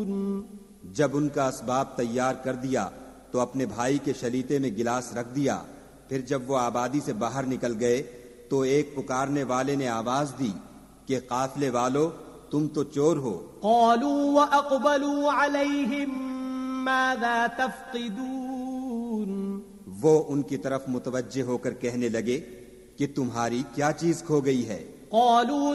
जब उनका असबाब तैयार कर दिया तो अपने भाई के शलीते में गिलास रख दिया। फिर जब वो आबादी से बाहर निकल गए तो एक पुकारने वाले ने आवाज दी कि काफिले वालों, तुम तो चोर हो। क़ालू व अक़बलू अलैहिम माज़ा तफ़क़िदून, वो उनकी तरफ मुतवज्जे होकर कहने लगे कि तुम्हारी क्या चीज खो गई है। क़ालू